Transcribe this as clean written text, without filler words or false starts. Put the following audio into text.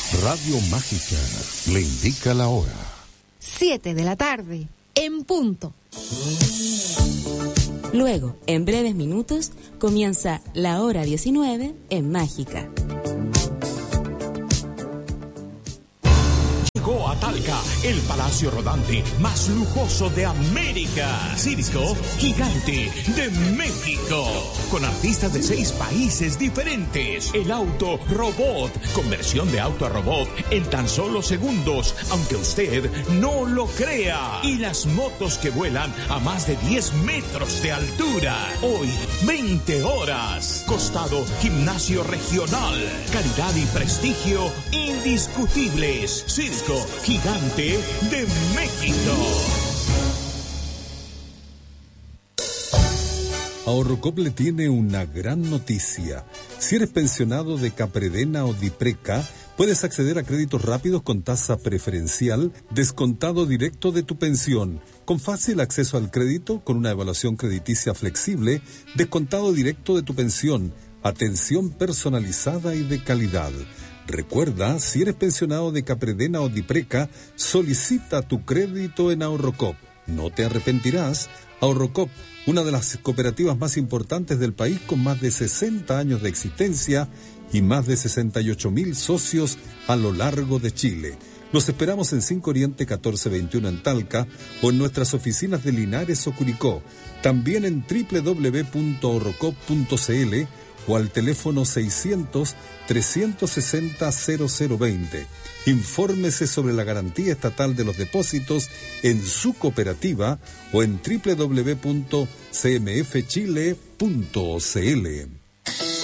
Radio Mágica le indica la hora. 7 de la tarde, en punto. Luego, en breves minutos, comienza la hora 19 en Mágica. Llegó a Talca, el palacio rodante más lujoso de América. Circo Gigante de México. Con artistas de 6 países diferentes. El auto robot, conversión de auto a robot en tan solo segundos, aunque usted no lo crea. Y las motos que vuelan a más de 10 metros de altura. Hoy, 20 horas. Costado Gimnasio Regional. Calidad y prestigio indiscutibles. Circo Gigante de México. Ahorrocop le tiene una gran noticia. Si eres pensionado de Capredena o Dipreca, puedes acceder a créditos rápidos con tasa preferencial, descontado directo de tu pensión, con fácil acceso al crédito, con una evaluación crediticia flexible, descontado directo de tu pensión, atención personalizada y de calidad. Recuerda, si eres pensionado de Capredena o Dipreca, solicita tu crédito en Ahorrocop. No te arrepentirás. Ahorrocop, una de las cooperativas más importantes del país con más de 60 años de existencia y más de 68,000 socios a lo largo de Chile. Los esperamos en 5 Oriente 1421 en Talca o en nuestras oficinas de Linares o Curicó. También en www.ahorrocop.cl o al teléfono 600-360-0020. Infórmese sobre la garantía estatal de los depósitos en su cooperativa o en www.cmfchile.cl.